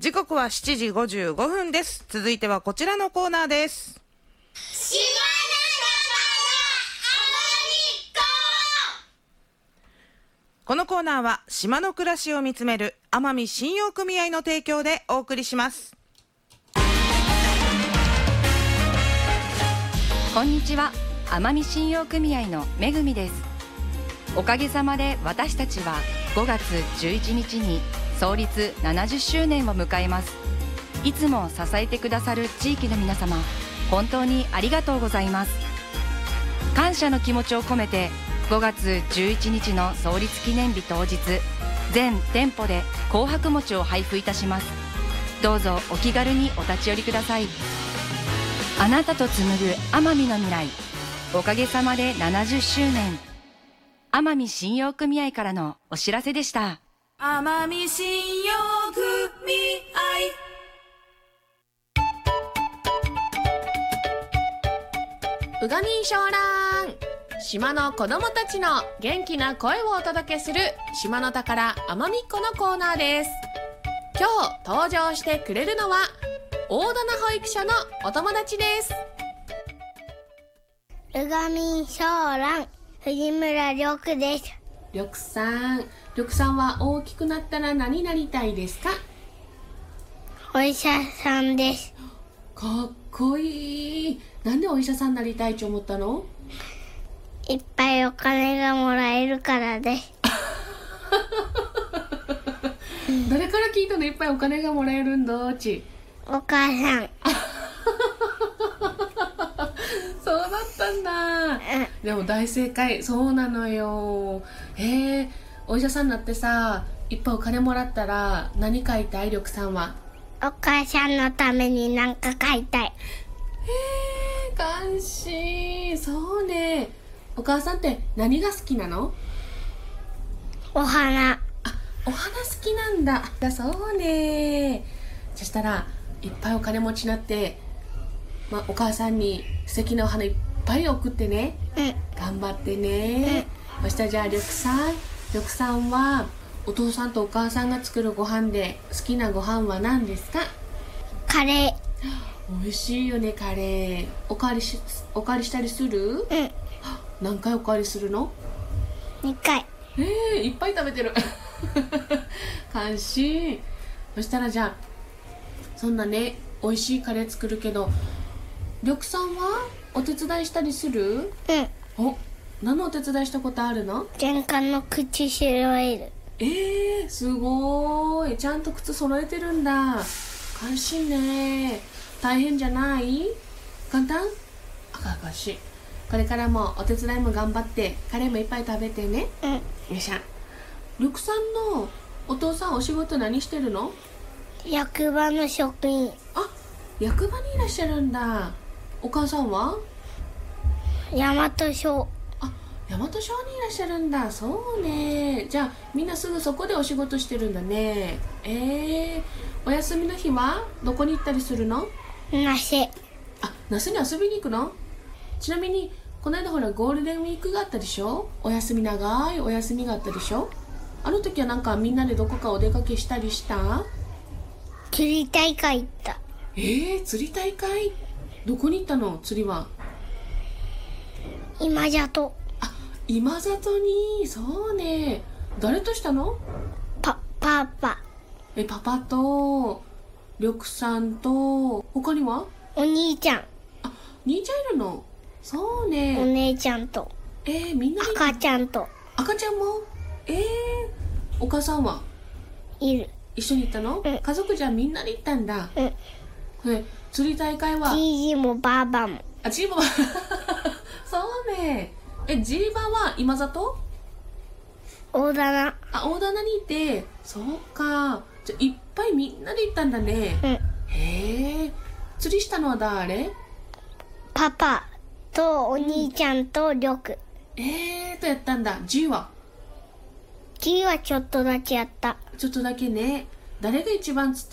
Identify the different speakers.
Speaker 1: 時刻は7時55分です。続いてはこちらのコーナーです。
Speaker 2: 島の
Speaker 1: このコーナーは島の暮らしを見つめる奄美信用組合の提供でお送りします。
Speaker 3: こんにちは、奄美信用組合のめぐみです。おかげさまで私たちは5月11日に創立70周年を迎えます。いつも支えてくださる地域の皆様、本当にありがとうございます。感謝の気持ちを込めて5月11日の創立記念日当日、全店舗で紅白餅を配布いたします。どうぞお気軽にお立ち寄りください。あなたと紡ぐ奄美の未来、おかげさまで70周年。奄美信用組合からのお知らせでした。
Speaker 2: 奄美信用組合。
Speaker 4: うがみんしょうらん。島の子供たちの元気な声をお届けする島の宝奄美っ子のコーナーです。今日登場してくれるのは大棚保育所のお友達です。
Speaker 5: うがみんしょうらん、藤村りょくです。
Speaker 4: りょくさんは大きくなったら何になりたいですか？
Speaker 5: お医者さんです。
Speaker 4: かっこいい。なんでお医者さんになりたいと思ったの？
Speaker 5: いっぱいお金がもらえるからです。
Speaker 4: 誰から聞いたの？いっぱいお金がもらえるんだち。
Speaker 5: お母さん。
Speaker 4: そうだったんだ。でも大正解。そうなのよ。お医者さんになってさ、いっぱいお金もらったら何買いたい？りょくさんは。
Speaker 5: お母さんのために何か買いたい。
Speaker 4: 感心。そうね。お母さんって何が好きなの？
Speaker 5: お花。
Speaker 4: お花好きなんだ。そうね。そしたらいっぱいお金持ちになって、お母さんに素敵なお花いっぱい送ってね。頑張ってね。そしたらじゃありょくさんはお父さんとお母さんが作るご飯で好きなご飯は何ですか？
Speaker 5: カレー。
Speaker 4: 美味しいよね、カレー。おかわりしたりする？何回おかわりするの
Speaker 5: ？2回。
Speaker 4: いっぱい食べてる。感心。そしたらじゃあそんなね、美味しいカレー作るけど、りょくさんはお手伝いしたりする？何のお手伝いしたことあるの？
Speaker 5: 玄関の口揃える。
Speaker 4: すごーい。ちゃんと靴揃えてるんだ。感心ね。大変じゃない？簡単？感心。これからもお手伝いも頑張ってカレーもいっぱい食べてね。よいしょ。りょくさんのお父さんお仕事何してるの？
Speaker 5: 役場の職員。
Speaker 4: 役場にいらっしゃるんだ。お母さんは？
Speaker 5: 大和省。
Speaker 4: 大和省にいらっしゃるんだ。そうね。じゃあみんなすぐそこでお仕事してるんだね。お休みの日はどこに行ったりするの？
Speaker 5: 那須。
Speaker 4: 那須に遊びに行くの？ちなみにこの間ほらゴールデンウィークがあったでしょ？長いお休みがあったでしょ？あの時はなんかみんなでどこかお出かけしたりした？
Speaker 5: 釣り大会行った。
Speaker 4: 釣り大会？どこに行ったの？釣りは。
Speaker 5: 今里。
Speaker 4: 今里に。そうね。誰としたの？
Speaker 5: パパ。
Speaker 4: パパとりょくさんと他には？
Speaker 5: お兄ちゃん。
Speaker 4: 兄ちゃんいるの？そうね。
Speaker 5: お姉ちゃんと。
Speaker 4: みんな
Speaker 5: 赤ちゃんと。
Speaker 4: 赤ちゃんも？お母さんは？
Speaker 5: いる。
Speaker 4: 一緒に行ったの？家族じゃみんなで行ったんだ。釣り大会は？
Speaker 5: じいじもばあばも。
Speaker 4: じいばば。そうね。じいばは今里？
Speaker 5: 大棚。
Speaker 4: 大棚にいて。そうか。じゃいっぱいみんなで行ったんだね。釣りしたのは誰？
Speaker 5: パパとお兄ちゃんとりょく。
Speaker 4: とやったんだ。じいは？
Speaker 5: じいはちょっとだけやった。
Speaker 4: ちょっとだけね。誰が一番釣って